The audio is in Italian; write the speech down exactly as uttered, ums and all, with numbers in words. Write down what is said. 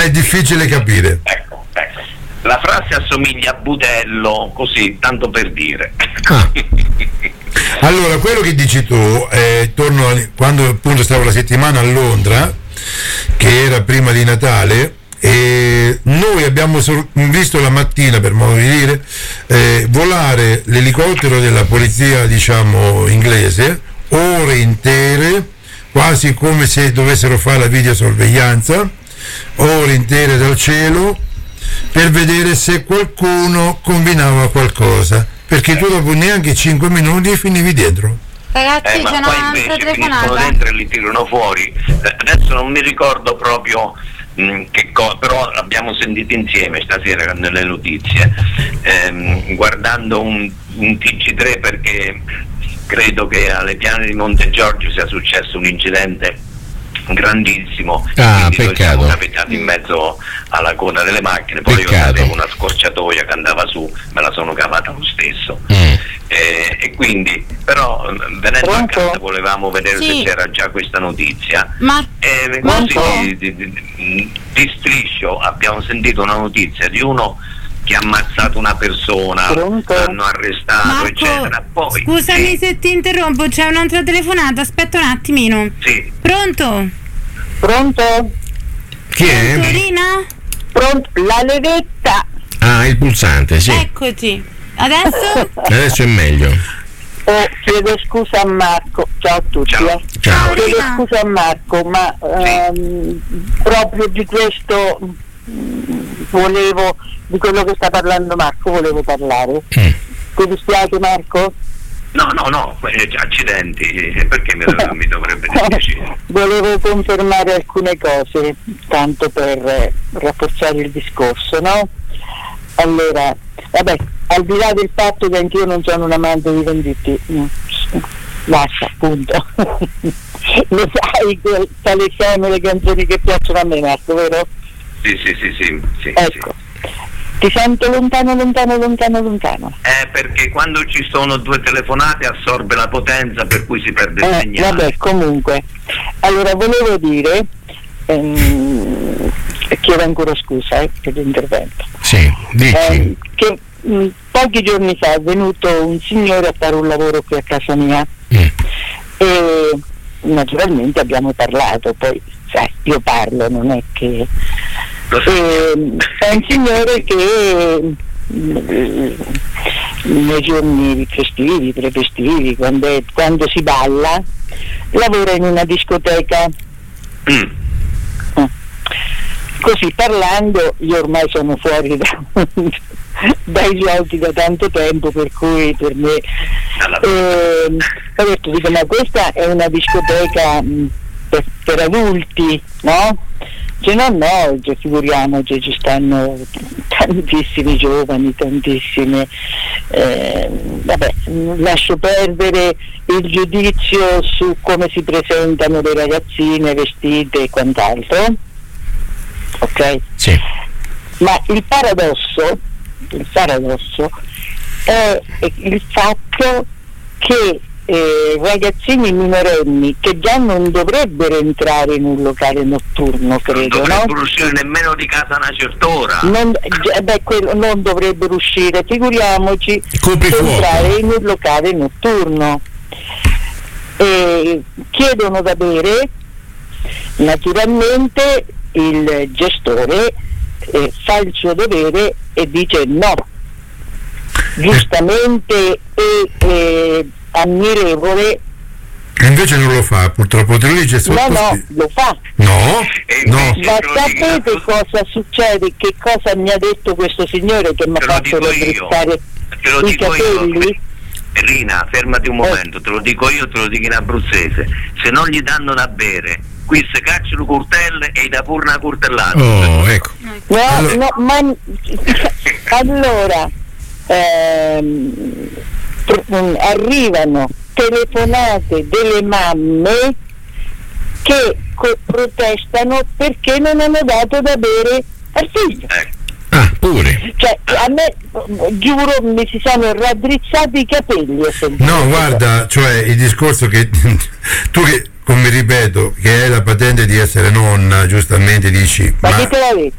è difficile capire. Ecco, ecco. La frase assomiglia a budello, così, tanto per dire. Ah. Allora, quello che dici tu, eh, torno a, quando appunto stavo la settimana a Londra, che era prima di Natale, e noi abbiamo visto la mattina, per modo di dire, eh, volare l'elicottero della polizia, diciamo, inglese, ore intere, quasi come se dovessero fare la videosorveglianza, ore intere dal cielo, per vedere se qualcuno combinava qualcosa, perché tu dopo neanche cinque minuti finivi dietro. Ragazzi, eh, ma c'è poi un'altra invece telefonata. finiscono dentro e li tirano fuori. Adesso non mi ricordo proprio mh, che cosa, però abbiamo sentito insieme stasera nelle notizie, ehm, guardando un, un T G tre, perché credo che alle Piane di Monte Giorgio sia successo un incidente grandissimo, ah, quindi noi peccato. siamo capitati in mezzo alla coda delle macchine, poi Peccato. io avevo una scorciatoia che andava su, me la sono cavata lo stesso. Mm. Eh, e quindi però venendo Pronto? a casa volevamo vedere Sì. se c'era già questa notizia. Ma Eh, Pronto? così di, di, di, di striscio abbiamo sentito una notizia di uno che ha ammazzato una persona, Pronto? l'hanno arrestato, Marco, eccetera. Poi scusami sì, se ti interrompo, c'è un'altra telefonata, aspetta un attimino. sì. Pronto? Pronto? Chi è? Torina? Pronto? La levetta. Ah, il pulsante, sì. Eccoti. Adesso? Adesso è meglio. Oh, chiedo scusa a Marco. Ciao a tutti. Ciao. eh. Ciao. Chiedo Rina. scusa a Marco, ma ehm, proprio di questo mh, volevo, di quello che sta parlando Marco, volevo parlare. Mm. Ti dispiace, Marco? No, no, no, eh, accidenti, eh, perché mi, mi dovrebbe dispiacere? Volevo confermare alcune cose, tanto per eh, rafforzare il discorso, no? Allora, vabbè, al di là del fatto che anch'io non sono un amante di Venditti, mm, basta, punto. Lo sai, quel- tale siamo le canzoni che piacciono a me, Marco, vero? Sì, sì, sì, sì, sì, Ecco, sì. ti sento lontano, lontano, lontano, lontano. Eh, perché quando ci sono due telefonate assorbe la potenza, per cui si perde il Eh, segnale. vabbè, comunque, allora volevo dire, ehm, chiedo ancora scusa eh, per l'intervento, Sì, dici. ehm, che mh, pochi giorni fa è venuto un signore a fare un lavoro qui a casa mia Mm. e naturalmente abbiamo parlato, poi sai, io parlo, non è che... Lo so. Ehm, è un signore che mh, nei giorni festivi, prefestivi, quando, è- quando si balla, lavora in una discoteca. Mm. Così parlando, io ormai sono fuori da, dai giochi da tanto tempo, per cui per me Alla- ehm, ho detto, dico, ma questa è una discoteca mh, per, per adulti, no? Se no no, cioè, figuriamoci, ci stanno tantissimi giovani, tantissime eh, vabbè, lascio perdere il giudizio su come si presentano le ragazzine vestite e quant'altro, ok? Sì. Ma il paradosso, il paradosso è il fatto che eh, ragazzini minorenni che già non dovrebbero entrare in un locale notturno, non credo, no? dovrebbero uscire nemmeno di casa una certa ora. Non, eh, beh, quello, non dovrebbero uscire, figuriamoci Coprifuoco. entrare in un locale notturno. E chiedono da bere, naturalmente il gestore eh, fa il suo dovere e dice no, giustamente e eh, ammirevole. E invece non lo fa, purtroppo te lo dice sotto. No, no, lo fa. No, E no. invece- Ma te lo dico, sapete la- cosa succede? Che cosa mi ha detto questo signore che mi ha Te lo fatto dico io, raddrizzare te lo i dico capelli? io. Rina, fermati un momento, te lo dico io, te lo dico in abruzzese. Se non gli danno da bere, qui si cacciano curtelle e gli dà pure una curtellata. Oh, ecco. No, Allora- no, ma allora ehm, pr- arrivano telefonate delle mamme che co- protestano perché non hanno dato da bere al figlio. Ecco. Ah, pure. Cioè, a me, giuro, mi si sono raddrizzati i capelli a sentire No, questo. guarda, cioè il discorso che tu che, come ripeto, che hai la patente di essere nonna, giustamente dici, Ma ma chi te l'ha detto?